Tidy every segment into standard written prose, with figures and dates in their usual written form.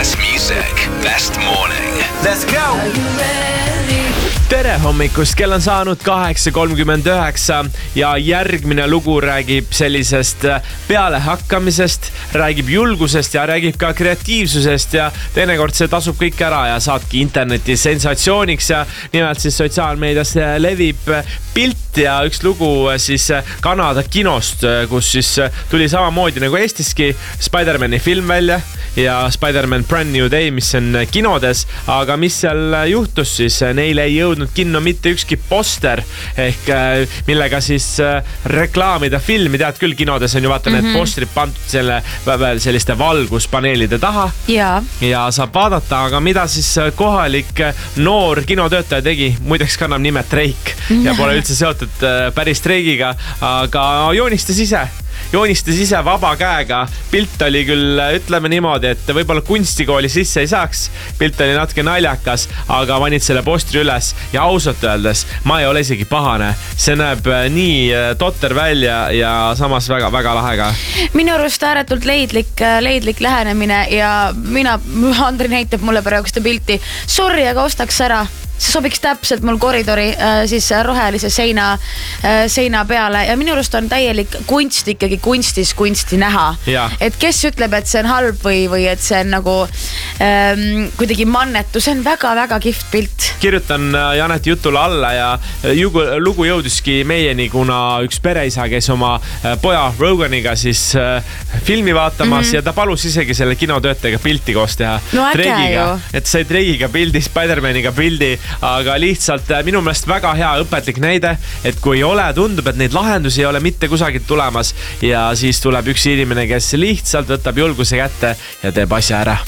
Best music, best morning. Let's go! Tere hommikust, kell on saanud 8:39 ja järgmine lugu räägib sellisest pealehakkamisest, räägib julgusest ja räägib ka kreatiivsusest ja teinekord see tasub kõik ära ja saadki interneti sensatsiooniks ja nimelt siis sotsiaalmeedias levib pilt ja üks lugu siis Kanada kinost, kus siis tuli samamoodi nagu Eestiski Spider-Mani film välja ja Spider-Man Brand New Day, mis on kinodes, aga mis seal juhtus siis, neile ei jõudnud kinno mitte ükski poster ehk millega siis reklaamida filmi, tead küll, kinodes on ju vaata need postrid pandud selliste valguspaneelide taha ja saab vaadata, aga mida siis kohalik noor kinotöötaja tegi, muideks kannab nime Drake ja pole üldse seotud päris Drake'iga, aga joonistas ise vaba käega. Pilt oli küll, ütleme niimoodi, et võib-olla kunstikooli sisse ei saaks. Pilt oli natuke naljakas, aga panid selle postri üles ja ausalt öeldes ma ei ole isegi pahane. See näeb nii totter välja ja samas väga lahe ka. Minu arust ääretult leidlik lähenemine ja Andri näitab mulle praegu seda pilti. Sorry, aga ostaks ära. See sobiks täpselt mul koridori siis rohelise seina peale ja minu arust on täielik kunst ikkagi kunsti näha. Et kes ütleb, et see on halb või et see on nagu kuidagi mannetu, see on väga kihvt pilt. Kirjutan Janeti jutule alla ja lugu jõudiski meieni, kuna üks pereisa käis oma poja Roganiga siis filmi vaatamas ja ta palus isegi selle kinotöötajaga pilti koos teha. No äge ju. Et sai Drake'iga pildi, Spider-Maniga pildi, aga lihtsalt minu meelest väga hea õpetlik näide, et kui tundub, et neid lahendusi ei ole mitte kusagilt tulemas ja siis tuleb üks inimene, kes lihtsalt võtab julguse kätte ja teeb asja ära.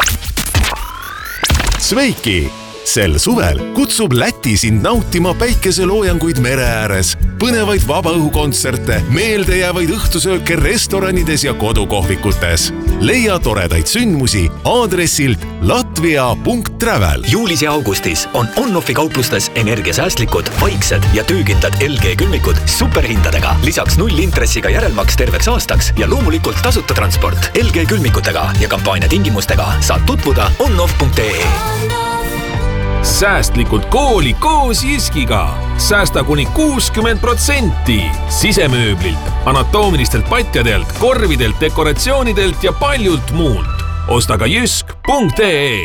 Sveiki! Sel suvel kutsub Läti sind nautima päikeseloojanguid mere ääres, põnevaid vabaõhukontserte, meeldejäävaid õhtusööke restoranides ja kodukohvikutes. Leia toredaid sündmusi aadressilt latvia.travel. Juulis ja augustis on On-Offi kauplustes energiasäästlikud, vaiksed ja töökindlad LG külmikud superhindadega. Lisaks 0 intressiga järelmaks terveks aastaks ja loomulikult tasuta transport LG külmikutega ja kampaania tingimustega saad tutvuda onoff.ee. Säästlikult kooli koos Jyskiga. Säästa kuni 60% sisemööblilt, anatoomilistelt patjadelt, korvidelt, dekoratsioonidelt ja paljult muult. Osta ka jysk.ee.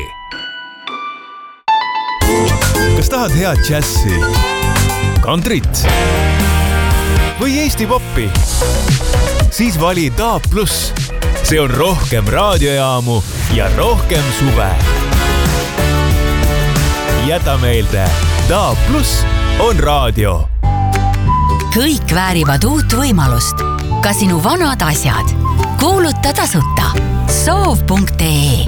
Kas tahad head džässi, kantrit või Eesti poppi? Siis vali DAB+. See on rohkem raadiojaamu ja rohkem suve. Jäta meelde, DAB+ on raadio. Kõik väärivad uut võimalust. Ka sinu vanad asjad. Kuuluta tasuta. Soov.ee